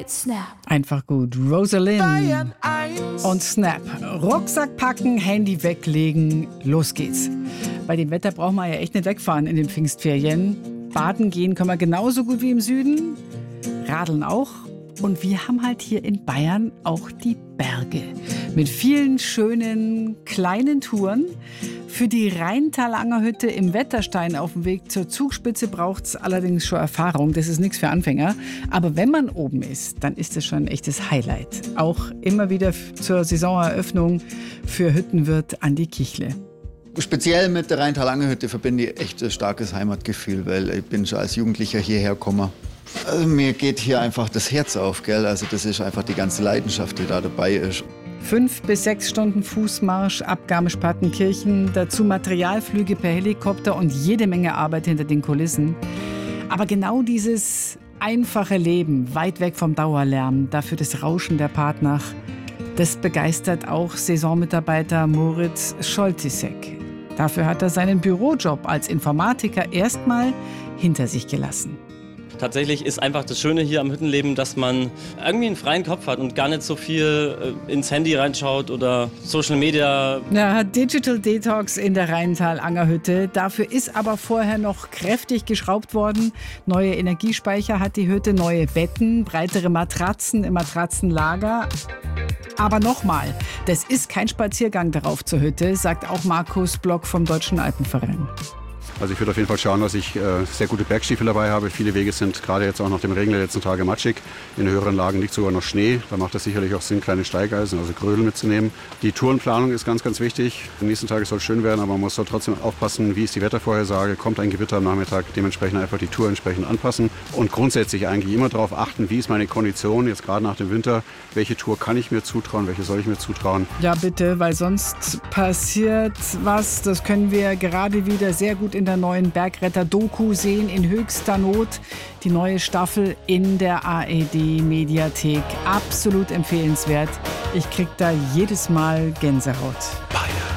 mit Snap. Einfach gut. Rosalind und Snap. Rucksack packen, Handy weglegen, los geht's. Bei dem Wetter braucht man ja echt nicht wegfahren in den Pfingstferien. Baden gehen können wir genauso gut wie im Süden. Radeln auch. Und wir haben halt hier in Bayern auch die Berge. Mit vielen schönen kleinen Touren. Für die Rheintalangerhütte im Wetterstein auf dem Weg zur Zugspitze braucht es allerdings schon Erfahrung. Das ist nichts für Anfänger. Aber wenn man oben ist, dann ist es schon ein echtes Highlight. Auch immer wieder zur Saisoneröffnung für Hüttenwirt Andi Kichle. Speziell mit der Rheintalangerhütte verbinde ich echt ein starkes Heimatgefühl, weil ich bin schon als Jugendlicher hierher gekommen. Also mir geht hier einfach das Herz auf, gell? Also das ist einfach die ganze Leidenschaft, die da dabei ist. 5 bis 6 Stunden Fußmarsch ab Garmisch-Partenkirchen, dazu Materialflüge per Helikopter und jede Menge Arbeit hinter den Kulissen. Aber genau dieses einfache Leben, weit weg vom Dauerlärm, dafür das Rauschen der Partnach, das begeistert auch Saisonmitarbeiter Moritz Scholtisek. Dafür hat er seinen Bürojob als Informatiker erstmal hinter sich gelassen. Tatsächlich ist einfach das Schöne hier am Hüttenleben, dass man irgendwie einen freien Kopf hat und gar nicht so viel ins Handy reinschaut oder Social Media. Ja, hat Digital Detox in der Rheintal-Angerhütte. Dafür ist aber vorher noch kräftig geschraubt worden. Neue Energiespeicher hat die Hütte, neue Betten, breitere Matratzen im Matratzenlager. Aber nochmal, das ist kein Spaziergang darauf zur Hütte, sagt auch Markus Block vom Deutschen Alpenverein. Also ich würde auf jeden Fall schauen, dass ich sehr gute Bergstiefel dabei habe. Viele Wege sind gerade jetzt auch nach dem Regen der letzten Tage matschig. In höheren Lagen liegt sogar noch Schnee. Da macht es sicherlich auch Sinn, kleine Steigeisen, also Grödel mitzunehmen. Die Tourenplanung ist ganz, ganz wichtig. Die nächsten Tage soll es schön werden, aber man muss trotzdem aufpassen, wie ist die Wettervorhersage. Kommt ein Gewitter am Nachmittag, dementsprechend einfach die Tour entsprechend anpassen. Und grundsätzlich eigentlich immer darauf achten, wie ist meine Kondition, jetzt gerade nach dem Winter. Welche Tour kann ich mir zutrauen, welche soll ich mir zutrauen? Ja bitte, weil sonst passiert was. Das können wir gerade wieder sehr gut in der neuen Bergretter-Doku sehen, in höchster Not. Die neue Staffel in der ARD-Mediathek. Absolut empfehlenswert. Ich krieg da jedes Mal Gänsehaut.